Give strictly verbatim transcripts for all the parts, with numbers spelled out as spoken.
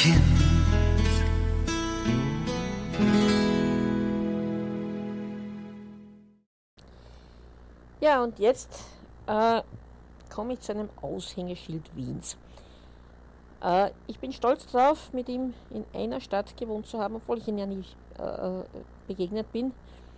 Kind. Ja, und jetzt äh, komme ich zu einem Aushängeschild Wiens. Äh, ich bin stolz darauf, mit ihm in einer Stadt gewohnt zu haben, obwohl ich ihn ja nie äh, begegnet bin.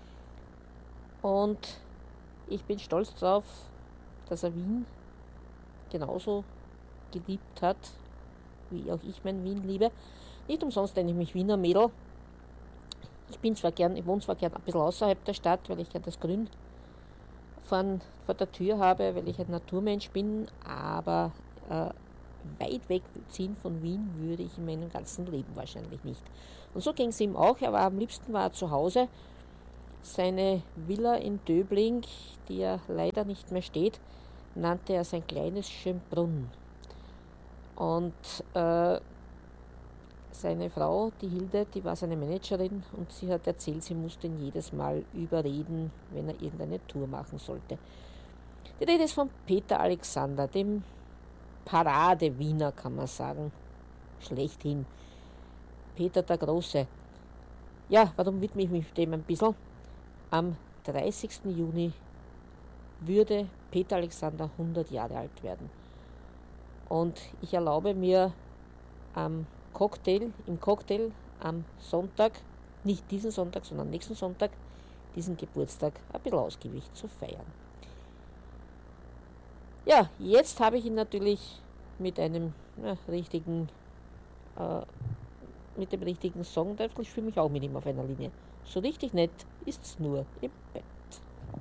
Und ich bin stolz darauf, dass er Wien genauso geliebt hat, wie auch ich mein Wien liebe. Nicht umsonst nenne ich mich Wiener Mädel. Ich bin zwar gern, ich wohne zwar gern ein bisschen außerhalb der Stadt, weil ich gern das Grün vor, vor der Tür habe, weil ich ein Naturmensch bin, aber äh, weit wegziehen von Wien würde ich in meinem ganzen Leben wahrscheinlich nicht. Und so ging es ihm auch. Er war am liebsten war er zu Hause. Seine Villa in Döbling, die ja leider nicht mehr steht, nannte er sein kleines Schönbrunn. Und äh, seine Frau, die Hilde, die war seine Managerin und sie hat erzählt, sie musste ihn jedes Mal überreden, wenn er irgendeine Tour machen sollte. Die Rede ist von Peter Alexander, dem Parade-Wiener, kann man sagen, schlechthin. Peter der Große. Ja, warum widme ich mich dem ein bisschen? Am dreißigsten Juni würde Peter Alexander hundert Jahre alt werden. Und ich erlaube mir am Cocktail, im Cocktail am Sonntag, nicht diesen Sonntag, sondern nächsten Sonntag, diesen Geburtstag ein bisschen ausgiebig zu feiern. Ja, jetzt habe ich ihn natürlich mit einem ja, richtigen, äh, mit dem richtigen Song, ich fühle mich auch mit ihm auf einer Linie. So richtig nett ist's nur im Bett.